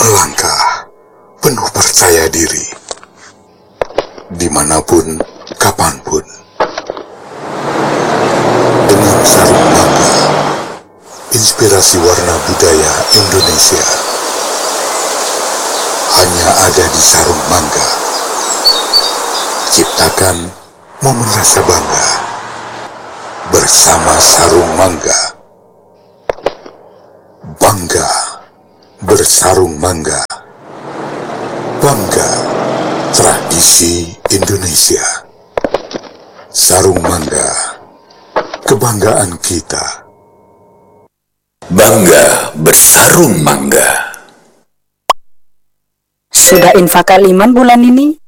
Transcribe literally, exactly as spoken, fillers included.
Melangkah penuh percaya diri, dimanapun, kapanpun. Dengan sarung mangga, inspirasi warna budaya Indonesia hanya ada di sarung mangga. Ciptakan momen rasa bangga bersama sarung mangga. Bangga bersarung mangga. Bangga tradisi Indonesia. Sarung mangga, kebanggaan kita. Bangga bersarung mangga. Sudah infak kaliman bulan ini?